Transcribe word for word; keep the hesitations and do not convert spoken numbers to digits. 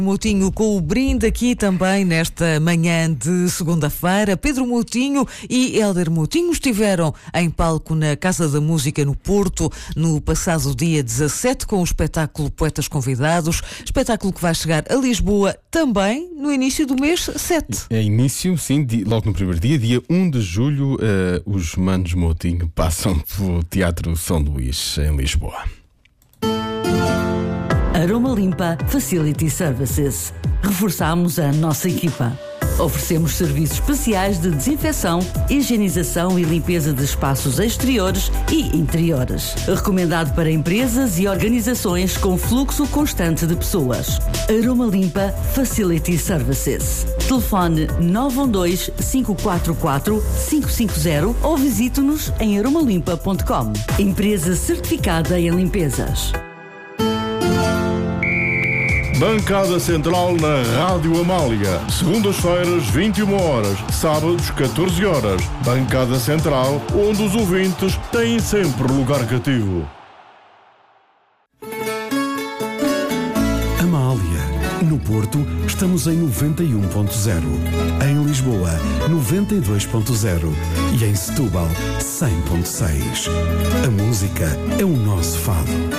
Moutinho com o brinde aqui também nesta manhã de segunda-feira. Pedro Moutinho e Hélder Moutinho estiveram em palco na Casa da Música no Porto no passado dia dezassete com o espetáculo Poetas Convidados, espetáculo que vai chegar a Lisboa também no início do mês sete. É início, sim, logo no primeiro dia, dia um de julho, uh, os manos Moutinho passam pelo Teatro São Luís em Lisboa. Aroma Limpa Facility Services. Reforçamos a nossa equipa. Oferecemos serviços especiais de desinfecção, higienização e limpeza de espaços exteriores e interiores. Recomendado para empresas e organizações com fluxo constante de pessoas. Aroma Limpa Facility Services. Telefone nove um dois, cinco quatro quatro, cinco cinco zero ou visite-nos em aromalimpa ponto com. Empresa certificada em limpezas. Bancada Central na Rádio Amália. Segundas-feiras, vinte e uma horas. Sábados, catorze horas. Bancada Central, onde os ouvintes têm sempre lugar cativo. Amália. No Porto, estamos em noventa e um ponto zero. Em Lisboa, noventa e dois ponto zero. E em Setúbal, cem ponto seis. A música é o nosso fado.